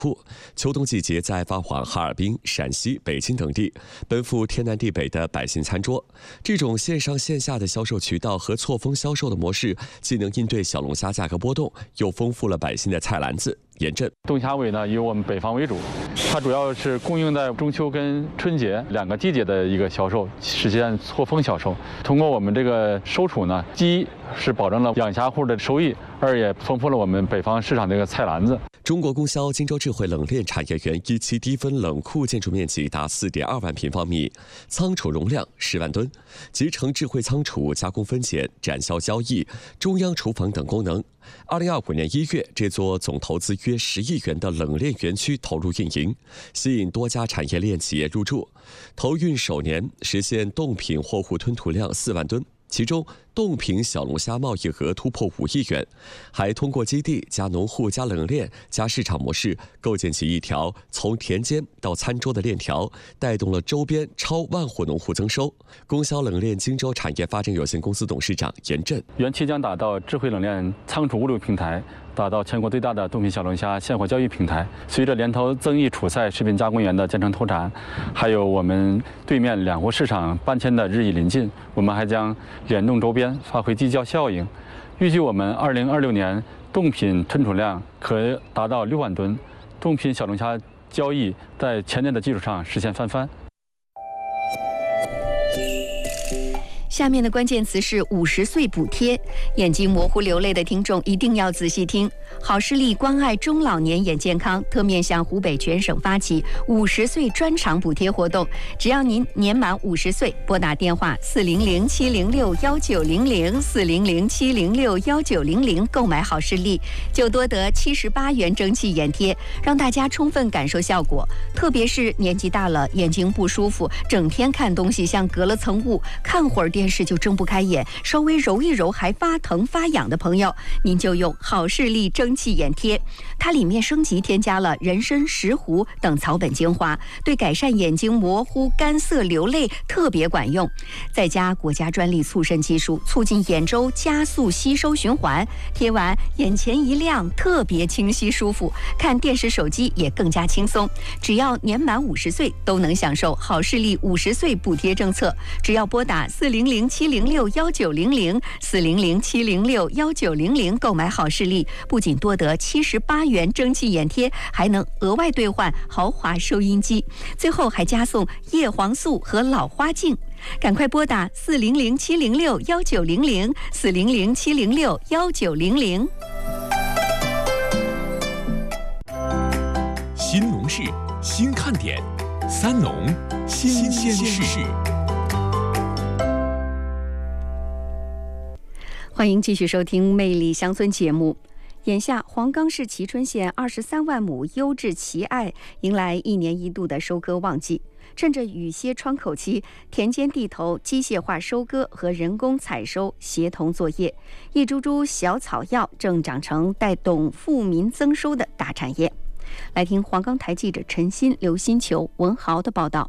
秋冬季节在发往哈尔滨、陕西、北京等地，奔赴天南地北的百姓餐桌。这种线上线下的销售渠道和错峰销售的模式，既能应对小龙虾价格波动，又丰富了百姓的菜篮子。严震， 冻虾尾呢以我们北方为主，它主要是供应在中秋跟春节2个季节的一个销售，实现错峰销售。通过我们这个收储呢，一是保证了养虾户的收益，二也丰富了我们北方市场这个菜篮子。 中国供销荆州智慧冷链产业园1期低分冷库建筑面积达4.2万平方米，仓储容量10万吨，集成智慧仓储、加工分拣、展销交易、中央厨房等功能。2025年1月，这座总投资约10亿元的冷链园区投入运营，吸引多家产业链企业入驻。投运首年实现冻品货物吞吐量4万吨。其中，冻品小龙虾贸易额突破5亿元，还通过基地加农户加冷链加市场模式，构建起一条从田间到餐桌的链条，带动了周边超万户农户增收。供销冷链荆州产业发展有限公司董事长严震， 园区将打造智慧冷链仓储物流平台，打造全国最大的冻品小龙虾现货交易平台。随着联投增益储菜食品加工园的建成投产，还有我们对面2户市场搬迁的日益临近，我们还将联动周边，发挥地交效应。预计我们2026年冻品吞吐量可达到6万吨，冻品小龙虾交易在前年的基础上实现翻番。 下面的关键词是50岁补贴，眼睛模糊流泪的听众一定要仔细听。好视力关爱中老年眼健康，特面向湖北全省发起50岁专场补贴活动。只要您年满50岁，拨打电话400-706-1900，400-706-1900购买好视力，就多得78元蒸汽眼贴，让大家充分感受效果。特别是年纪大了，眼睛不舒服，整天看东西像隔了层雾，看会儿电视就睁不开眼，稍微揉一揉还发疼发痒的朋友，您就用好视力蒸汽眼贴。它里面升级添加了人参、石斛等草本精华，对改善眼睛模糊、干涩、流泪特别管用。再加国家专利促渗技术，促进眼周加速吸收循环，贴完眼前一亮，特别清晰舒服，看电视手机也更加轻松。只要年满50岁都能享受好视力50岁补贴政策，只要拨打400-706-1900，400-706-1900购买好视力，不仅多得78元蒸汽眼贴，还能额外兑换豪华收音机，最后还加送叶黄素和老花镜。赶快拨打400-706-1900，400-706-1900。 新农事，新看点，三农新鲜事。 欢迎继续收听《魅力乡村》节目。眼下，黄冈市蕲春县23万亩优质蕲艾迎来1年1度的收割旺季。趁着雨歇窗口期，田间地头机械化收割和人工采收协同作业，一株株小草药正长成带动富民增收的大产业。来听黄冈台记者陈鑫、刘新球、文豪的报道。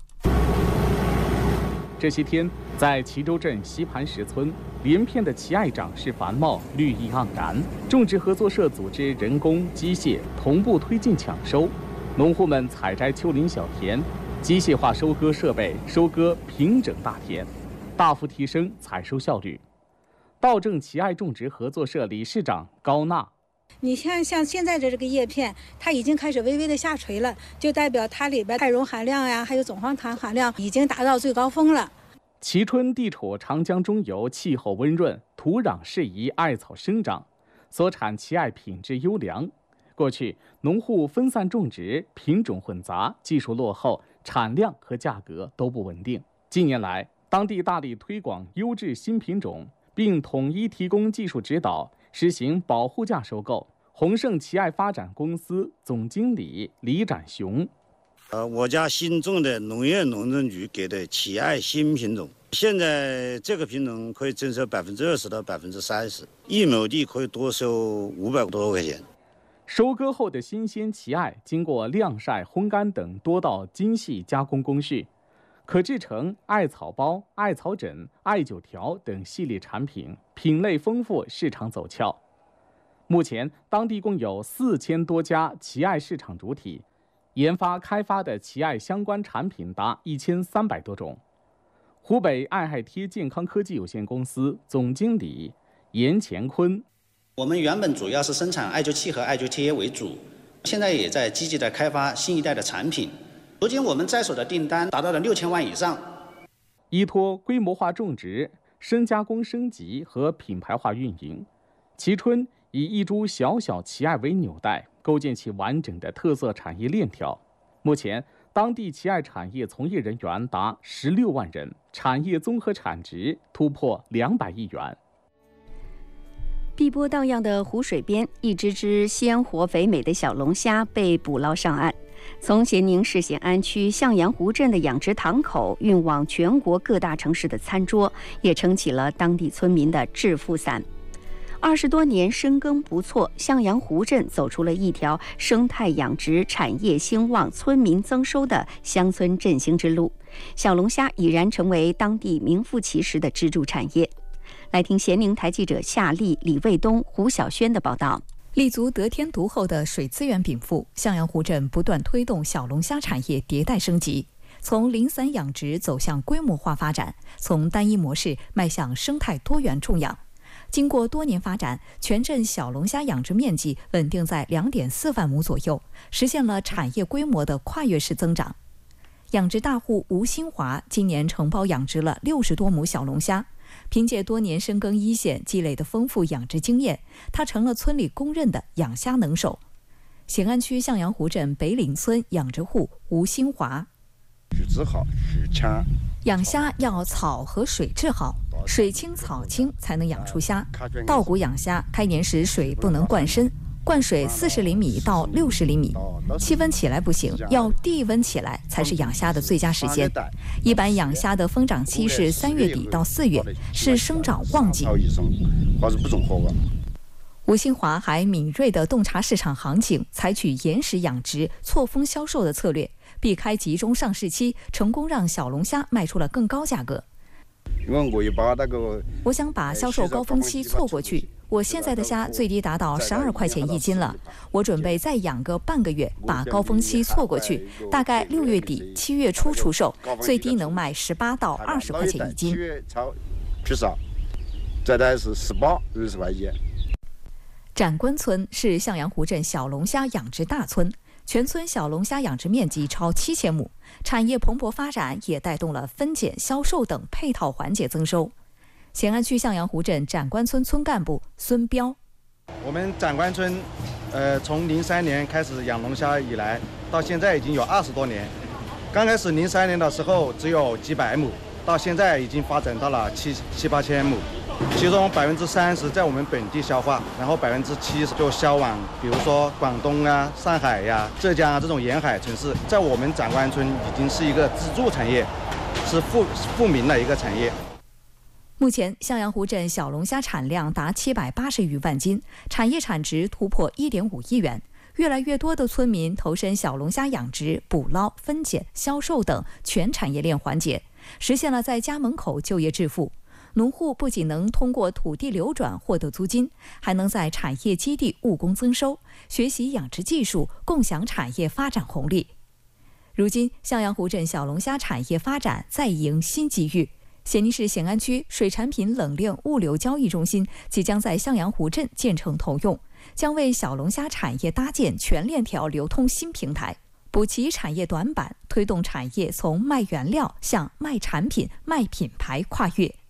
这些天，在蕲州镇西盘石村，连片的蕲艾长势繁茂，绿意盎然。种植合作社组织人工、机械同步推进抢收，农户们采摘丘陵小田，机械化收割设备收割平整大田，大幅提升采收效率。道正蕲艾种植合作社理事长高娜。 你看，像现在的这个叶片，它已经开始微微的下垂了，就代表它里边菜蓉含量呀，还有总黄糖含量已经达到最高峰了。 蕲春地处长江中游，气候温润，土壤适宜艾草生长，所产蕲艾品质优良。过去农户分散种植，品种混杂，技术落后，产量和价格都不稳定。近年来，当地大力推广优质新品种，并统一提供技术指导，实行保护价收购。宏盛蕲艾发展公司总经理李展雄： 我家新种的农业农政局给的蕲艾新品种，现在这个品种可以征收20%到30%，1亩地可以多收500多块钱。 收割后的新鲜蕲艾，经过晾晒、烘干等多道精细加工工序，可制成艾草包、艾草枕、艾灸条等系列产品，品类丰富，市场走俏。 目前，当地共有4000多家奇艾市场主体，研发开发的奇艾相关产品达1300多种。湖北爱海贴健康科技有限公司总经理严乾坤： 我们原本主要是生产艾灸器和艾灸贴为主，现在也在积极的开发新一代的产品。如今我们在手的订单达到了6000万以上。 依托规模化种植、深加工升级和品牌化运营，蕲春以一株小小奇艾为纽带，构建起完整的特色产业链条。目前，当地奇艾产业从业人员达16万人，产业综合产值突破200亿元。 碧波荡漾的湖水边，一只只鲜活肥美的小龙虾被捕捞上岸，从咸宁市咸安区向阳湖镇的养殖塘口运往全国各大城市的餐桌，也撑起了当地村民的致富伞。20多年深耕不辍，向阳湖镇走出了一条生态养殖产业兴旺、村民增收的乡村振兴之路。小龙虾已然成为当地名副其实的支柱产业。来听咸宁台记者夏丽、李卫东、胡晓轩的报道。 立足得天独厚的水资源禀赋，向阳湖镇不断推动小龙虾产业迭代升级，从零散养殖走向规模化发展，从单一模式迈向生态多元种养。经过多年发展，全镇小龙虾养殖面积稳定在2.4万亩左右，实现了产业规模的跨越式增长。养殖大户吴新华今年承包养殖了60多亩小龙虾，凭借多年深耕一线积累的丰富养殖经验，他成了村里公认的养虾能手。咸安区向阳湖镇北岭村养殖户吴新华： 水质好，水强。 养虾要草和水质好，水清草清才能养出虾。稻谷养虾，开年时水不能灌深，灌水40厘米到60厘米，气温起来不行，要地温起来才是养虾的最佳时间。一般养虾的疯长期是3月底到4月，是生长旺季。吴新华还敏锐地洞察市场行情，采取延时养殖、错峰销售的策略，避开集中上市期，成功让小龙虾卖出了更高价格。我想把销售高峰期错过去，我现在的虾最低达到12块钱1斤了，我准备再养个半个月，把高峰期错过去，大概6月底、7月初出售，最低能卖18到20块钱1斤。 至少，最大是18、20块钱。 展关村是向阳湖镇小龙虾养殖大村，全村小龙虾养殖面积超7000亩，产业蓬勃发展也带动了分拣、销售等配套环节增收。咸安区向阳湖镇展关村村干部孙彪： 我们展关村，从03年开始养龙虾以来，到现在已经有20多年。刚开始03年的时候只有几百亩，到现在已经发展到了7、8千亩。其中30%在我们本地消化，然后70%就销往，比如说广东啊、上海呀、浙江啊这种沿海城市。在我们展关村已经是一个支柱产业，是富民的一个产业。 目前，向阳湖镇小龙虾产量达780余万斤，产业产值突破1.5亿元。越来越多的村民投身小龙虾养殖、捕捞、分拣、销售等全产业链环节，实现了在家门口就业致富。农户不仅能通过土地流转获得租金，还能在产业基地务工增收，学习养殖技术，共享产业发展红利。如今，向阳湖镇小龙虾产业发展再迎新机遇。咸宁市咸安区水产品冷链物流交易中心即将在向阳湖镇建成投用，将为小龙虾产业搭建全链条流通新平台，补齐产业短板，推动产业从卖原料向卖产品、卖品牌跨越。